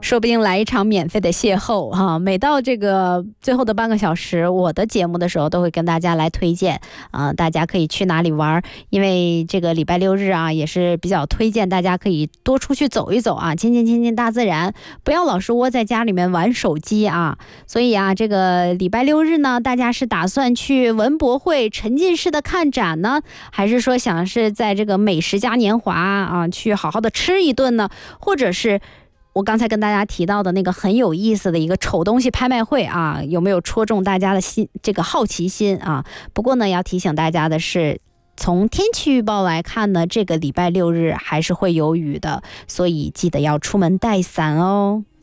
说不定来一场免费的邂逅哈。每到这个最后的半个小时，我的节目的时候都会跟大家来推荐大家可以去哪里玩，因为这个礼拜六日啊，也是比较推荐大家可以多出去走一走啊，亲近大自然，不要老是窝在家里面玩手机啊。所以啊，这个礼拜六日呢，大家是打算去文博会沉浸式的看展呢，还是说想是在这个美食嘉年华啊去好好的吃一顿呢？或者是我刚才跟大家提到的那个很有意思的一个丑东西拍卖会啊，有没有戳中大家的心这个好奇心啊？不过呢，要提醒大家的是，从天气预报来看呢，这个礼拜六日还是会有雨的，所以记得要出门带伞哦。